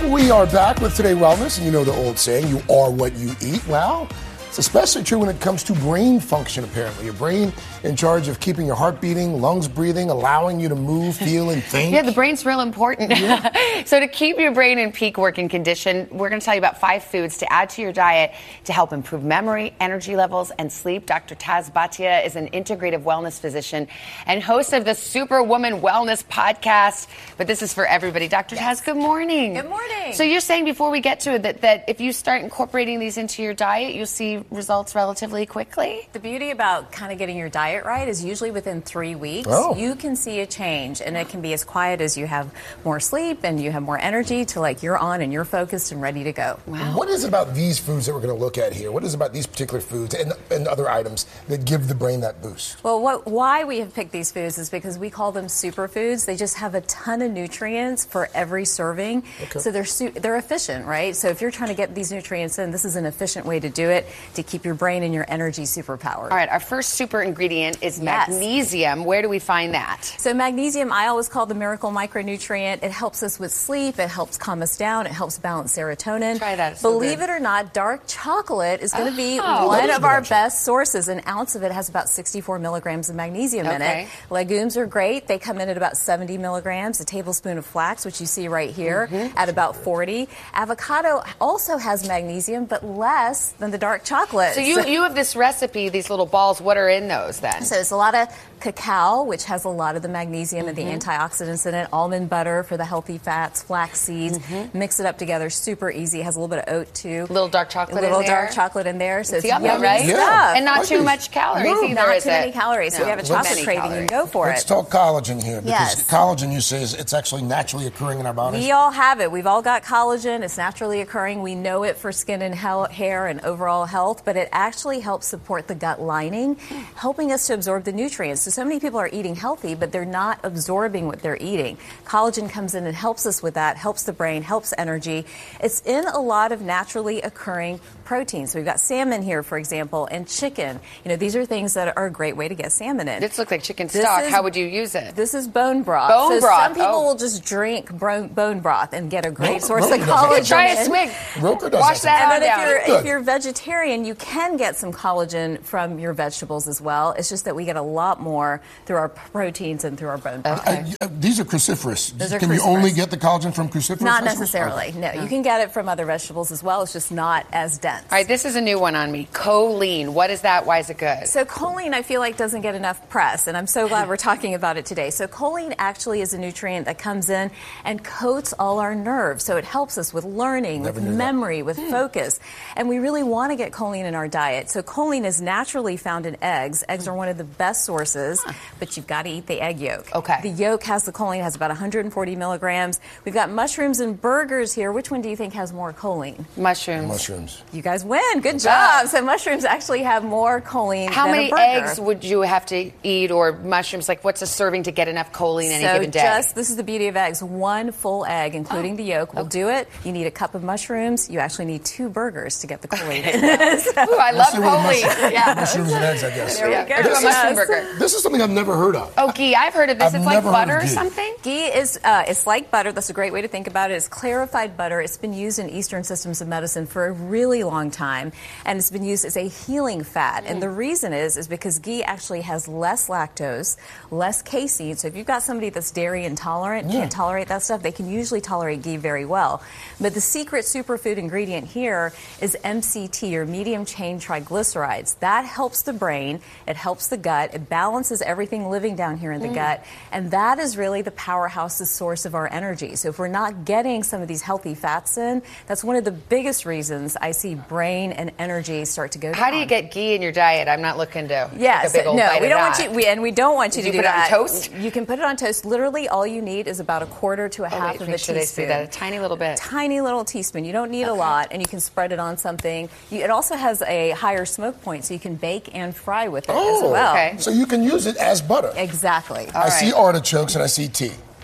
And we are back with Today Wellness, and you know the old saying, you are what you eat. Well, it's especially true when it comes to brain function, apparently. Your brain in charge of keeping your heart beating, lungs breathing, allowing you to move, feel, and think. Yeah, the brain's real important. Yeah. So to keep your brain in peak working condition, we're going to tell you about 5 foods to add to your diet to help improve memory, energy levels, and sleep. Dr. Taz Bhatia is an integrative wellness physician and host of the Superwoman Wellness podcast. But this is for everybody. Dr. Taz, good morning. Good morning. So you're saying before we get to it that if you start incorporating these into your diet, you'll see results relatively quickly? The beauty about kind of getting your diet right is usually within 3 weeks, you can see a change, and it can be as quiet as you have more sleep and you have more energy to like you're on and you're focused and ready to go. Wow. What is it about these foods that we're going to look at here? What is it about these particular foods and other items that give the brain that boost? Well, why we have picked these foods is because we call them superfoods. They just have a ton of nutrients for every serving. Okay. So they're efficient, right? So if you're trying to get these nutrients in, this is an efficient way to do it to keep your brain and your energy superpowered. All right, our first super ingredient is magnesium. Where do we find that? So magnesium, I always call the miracle micronutrient. It helps us with sleep. It helps calm us down. It helps balance serotonin. Try that. Believe it or not, dark chocolate is going to be one of our best sources. An ounce of it has about 64 milligrams of magnesium in it. Legumes are great. They come in at about 70 milligrams. A tablespoon of flax, which you see right here, at about 40. Avocado also has magnesium, but less than the dark chocolate. So you have this recipe, these little balls. What are in those then? So it's a lot of cacao, which has a lot of the magnesium and the antioxidants in it, almond butter for the healthy fats, flax seeds. Mix it up together, super easy. It has a little bit of oat too. Little dark chocolate in there. Dark chocolate in there. So it's yummy, right? Yeah. And not too much calories either, not too many calories. So if you have a chocolate craving, you go for it. Let's talk collagen here, because collagen, you say, it's actually naturally occurring in our bodies. We all have it. We've all got collagen. It's naturally occurring. We know it for skin and hair and overall health, but it actually helps support the gut lining, helping us to absorb the nutrients. So many people are eating healthy, but they're not absorbing what they're eating. Collagen comes in and helps us with that, helps the brain, helps energy. It's in a lot of naturally occurring proteins. So we've got salmon here, for example, and chicken. You know, these are things that are a great way to get salmon in. This looks like chicken stock. How would you use it? This is bone broth. Some people will just drink bone broth and get a great source of collagen. Try a swig. Wash that and then if you're vegetarian, you can get some collagen from your vegetables as well. It's just that we get a lot more through our proteins and through our bone broth. These are cruciferous. Can cruciferous. you only get the collagen from cruciferous? Not necessarily. No, you can get it from other vegetables as well. It's just not as dense. All right, this is a new one on me. Choline. What is that? Why is it good? So choline, I feel like, doesn't get enough press, and I'm so glad we're talking about it today. So choline actually is a nutrient that comes in and coats all our nerves. So it helps us with learning, with memory, with focus. And we really want to get choline in our diet. So choline is naturally found in eggs. Eggs are one of the best sources, but you've got to eat the egg yolk. Okay. The yolk has the choline, has about 140 milligrams. We've got mushrooms and burgers here. Which one do you think has more choline? Mushrooms. You guys win. Good job. So mushrooms actually have more choline How than many a burger. eggs would you have to eat, or mushrooms? Like, what's a serving to get enough choline any given day? This is the beauty of eggs. 1 full egg, including the yolk, will do it. You need a cup of mushrooms. You actually need 2 burgers to get the choline. Ooh, I love choline. Mushrooms and eggs, I guess. There we go. Do a mushroom burger. This is something I've never heard of. Oh, ghee. I've heard of this. It's like butter or something? Ghee is it's like butter. That's a great way to think about it. It's clarified butter. It's been used in Eastern systems of medicine for a really long time, and it's been used as a healing fat. And the reason is because ghee actually has less lactose, less casein. So if you've got somebody that's dairy intolerant, can't tolerate that stuff, they can usually tolerate ghee very well. But the secret superfood ingredient here is MCT, or medium chain triglycerides. That helps the brain, it helps the gut, it balances everything living down here in the gut, and that is really the powerhouse, the source of our energy. So if we're not getting some of these healthy fats in, that's one of the biggest reasons I see brain and energy start to go down. How do you get ghee in your diet? I'm not looking to Yes, take a big old no, bite we of don't that. want you, we don't want you to do put that. it on toast? You can put it on toast. Literally, all you need is about a quarter to a half of a Make sure they teaspoon. see that. A tiny little bit. Tiny little teaspoon. You don't need a lot, and you can spread it on something. It also has a higher smoke point, so you can bake and fry with it as well. Okay. So you can use it as butter. Exactly. I see artichokes and I see tea.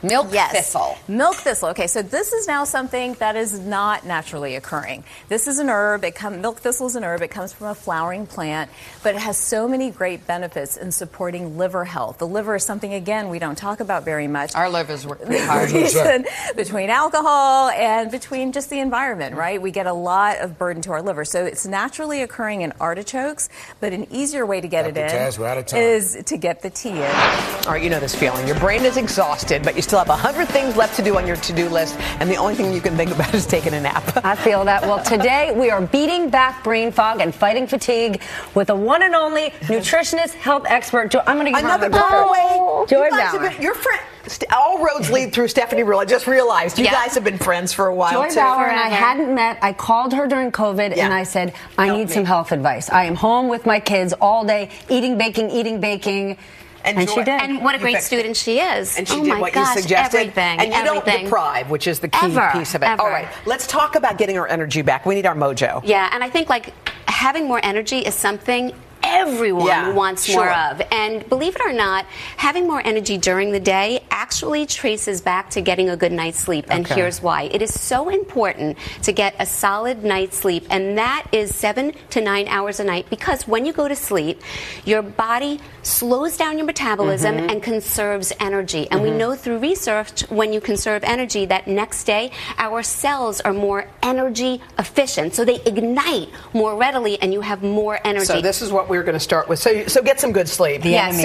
Milk thistle. Milk thistle. Okay, so this is now something that is not naturally occurring. This is an herb. Milk thistle is an herb. It comes from a flowering plant, but it has so many great benefits in supporting liver health. The liver is something, again, we don't talk about very much. Our livers work pretty hard. Between alcohol and between just the environment, right? We get a lot of burden to our liver. So it's naturally occurring in artichokes, but an easier way to get it in is to get the tea in. All right, you know this feeling. Your brain is exhausted, but you still have 100 things left to do on your to-do list, and the only thing you can think about is taking a nap. I feel that. Well, today we are beating back brain fog and fighting fatigue with the one and only nutritionist, health expert. I'm going to give another Joy Bauer. Your friend. All roads lead through Stephanie Ruhle. I just realized you guys have been friends for a while. Joy Bauer and I hadn't met. I called her during COVID and I said, I need some health advice. I am home with my kids all day, eating, baking. And she did. And what a great student she is. And she did what you suggested. Everything. And you don't deprive, which is the key piece of it. All right, let's talk about getting our energy back. We need our mojo. Yeah, and I think having more energy is something everyone wants more of. And believe it or not, having more energy during the day actually traces back to getting a good night's sleep. And here's why. It is so important to get a solid night's sleep, and that is 7 to 9 hours a night, because when you go to sleep, your body slows down your metabolism and conserves energy. And we know through research, when you conserve energy, that next day our cells are more energy efficient. So they ignite more readily and you have more energy. So this is what we're going to start with. So get some good sleep.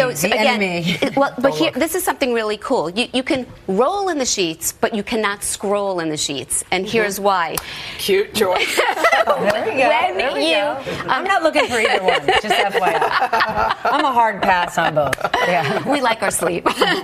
This is something really cool. You can roll in the sheets, but you cannot scroll in the sheets. And here's why. Cute, Joy. There we go. I'm not looking for either one, just FYI. I'm a hard pass on both. Yeah. We like our sleep.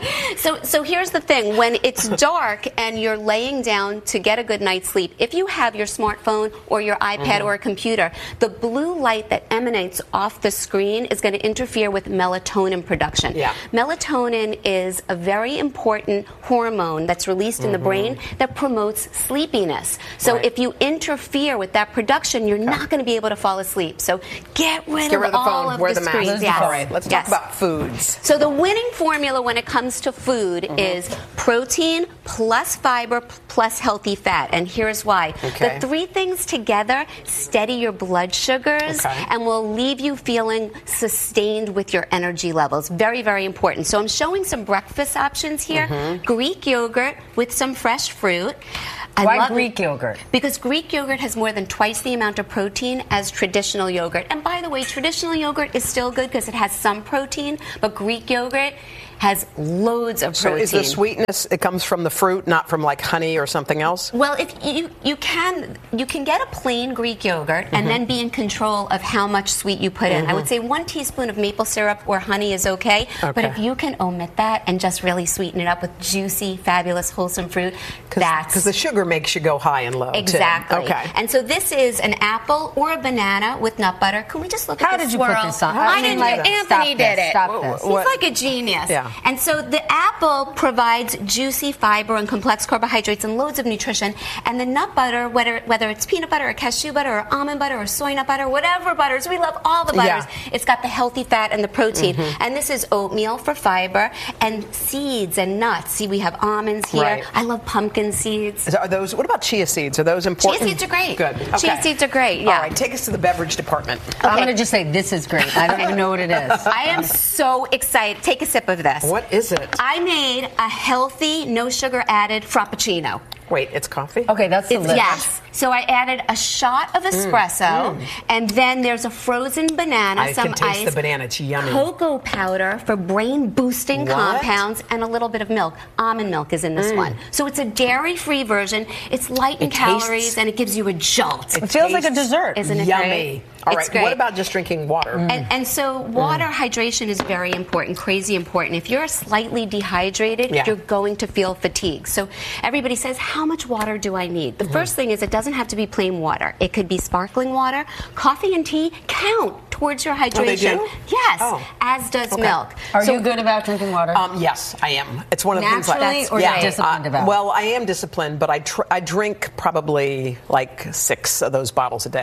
So here's the thing. When it's dark and you're laying down to get a good night's sleep, if you have your smartphone or your iPad or a computer, the blue light that emanates off the screen is going to interfere with melatonin production. Yeah. Melatonin is a very important hormone that's released in the brain that promotes sleepiness. So if you interfere with that production, you're not going to be able to fall asleep. So get rid of all of the screens. Yes. All right, let's talk about foods. So the winning formula when it comes to food is protein plus fiber plus healthy fat. And here's why. The three things together steady your blood sugars and will leave you feeling sustained with your energy levels. Very, very important. So I'm showing some breakfast options here. Greek yogurt with some fresh fruit. Why Greek yogurt? Because Greek yogurt has more than twice the amount of protein as traditional yogurt. And by the way, traditional yogurt is still good because it has some protein, but Greek yogurt has loads of protein. So is the sweetness, it comes from the fruit, not from like honey or something else? Well, if you can get a plain Greek yogurt and then be in control of how much sweet you put in. I would say 1 teaspoon of maple syrup or honey is okay. But if you can omit that and just really sweeten it up with juicy, fabulous, wholesome fruit, that's... Because the sugar makes you go high and low, exactly. too. Okay. And so this is an apple or a banana with nut butter. Can we just look at this swirl? How did you put this on? I didn't. Anthony did it. Stop this. He's like a genius. Yeah. And so the apple provides juicy fiber and complex carbohydrates and loads of nutrition. And the nut butter, whether it's peanut butter or cashew butter or almond butter or soy nut butter, whatever butters, we love all the butters. It's got the healthy fat and the protein. And this is oatmeal for fiber and seeds and nuts. See, we have almonds here. I love pumpkin seeds. Are those? What about chia seeds? Are those important? Chia seeds are great. Good. Okay. Chia seeds are great. Yeah. All right, take us to the beverage department. I'm going to just say this is great. I don't even know what it is. I am so excited. Take a sip of this. What is it? I made a healthy, no sugar added frappuccino. Wait, it's coffee? Okay, that's delicious. Yes. So I added a shot of espresso, and then there's a frozen banana, some can taste ice, the banana. It's yummy. Cocoa powder for brain-boosting compounds, and a little bit of milk. Almond milk is in this one. So it's a dairy-free version. It's light in calories, and it gives you a jolt. It feels like a dessert. Isn't it yummy. great? All right, what about just drinking water? And so water hydration is very important, crazy important. If you're slightly dehydrated, you're going to feel fatigue. So everybody says, how much water do I need? The first thing is it doesn't have to be plain water. It could be sparkling water. Coffee and tea count towards your hydration. Oh, they do? Yes, as does milk. Are you good about drinking water? Yes, I am. It's one of the things Naturally, or you're disciplined about? Well, I am disciplined, but I drink probably like 6 of those bottles a day.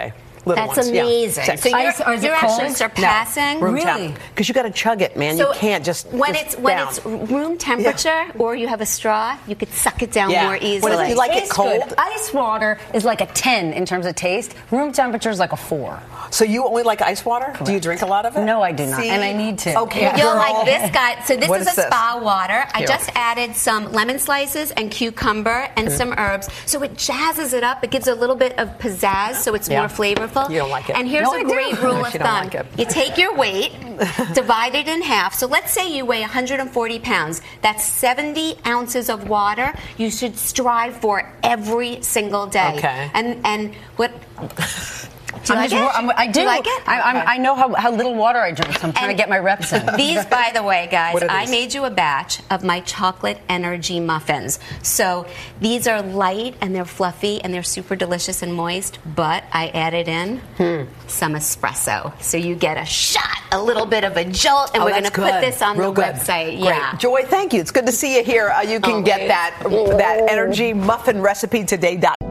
little That's ones. amazing. Yeah. So Is it you're cold? actually surpassing. Room Really? temp. Because you got to chug it, man. So you can't just when just it's room temperature, or you have a straw, you could suck it down more easily. When you like it Tastes cold. good. Ice water is like a 10 in terms of taste. Room temperature is like a 4. So you only like ice water? Correct. Do you drink a lot of it? No, I do not, See? and I need to. Okay, Yeah. You'll girl. like this guy. So this What is is a this? spa water. I Here. just added some lemon slices and cucumber and some herbs. So it jazzes it up. It gives a little bit of pizzazz, so it's more flavorful. You don't like it. And here's No, a I do. great rule No, of she don't thumb. like it. You take your weight, divide it in half. So let's say you weigh 140 pounds. That's 70 ounces of water you should strive for every single day. Okay. And what... Do you like it? I do. Do you like it? I know how little water I drink, so I'm trying to get my reps in. These, by the way, guys, What are I these? made you a batch of my chocolate energy muffins. So these are light and they're fluffy and they're super delicious and moist, but I added in some espresso. So you get a shot, a little bit of a jolt, and we're going to that's put good. this on Real the good. website. Great. Yeah. Joy, thank you. It's good to see you here. You can get Always. that energy muffin recipe today.